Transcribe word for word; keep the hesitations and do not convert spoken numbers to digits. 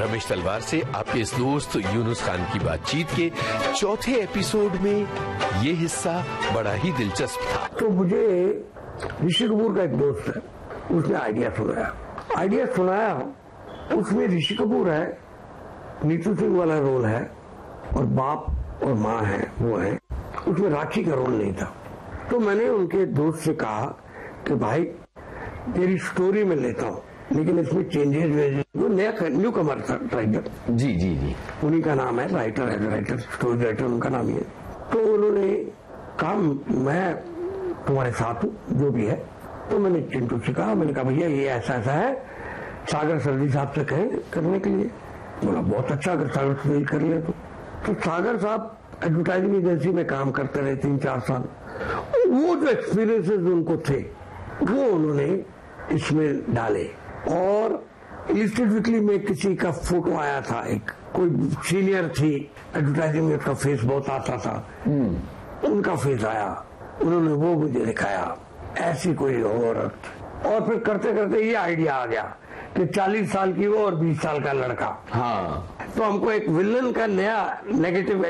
रमेश तलवार से आपके इस दोस्त यूनुस खान की बातचीत के चौथे एपिसोड में ये हिस्सा बड़ा ही दिलचस्प था। तो मुझे ऋषि कपूर का एक दोस्त है, उसने आइडिया सुनाया आइडिया सुनाया उसमें ऋषि कपूर है, नीतू सिंह वाला रोल है और बाप और माँ है वो है, उसमें राखी का रोल नहीं था। तो मैंने उनके दोस्त से कहा कि भाई तेरी स्टोरी में लेता हूँ लेकिन इसमें चेंजेस वेजेस, वो नया न्यू कमर था राइटर, जी जी जी, उन्हीं का नाम है राइटर है राइटर स्टोरी राइटर उनका नाम ही है। तो उन्होंने कहा मैं तुम्हारे साथ हूँ जो भी है। तो मैंने चिंटू से कहा, मैंने कहा भैया ये ऐसा ऐसा है, सागर सर्दी साहब से कहें करने के लिए। बोला बहुत अच्छा, अगर सागर सर्दी कर ले तो। तो सागर साहब एडवर्टाइजिंग एजेंसी में काम करते रहे तीन चार साल, वो जो एक्सपीरियंसेस उनको थे वो उन्होंने इसमें डाले। और इलिस्ट्रेट वीकली में किसी का फोटो आया था, एक कोई सीनियर थी एडवर्टाइजिंग में, उसका फेस बहुत आता था, उनका फेस आया, उन्होंने वो मुझे दिखाया, ऐसी कोई औरत। और फिर करते करते ये आइडिया आ गया कि चालीस साल की वो और बीस साल का लड़का। हाँ, तो हमको एक विलन का नया नेगेटिव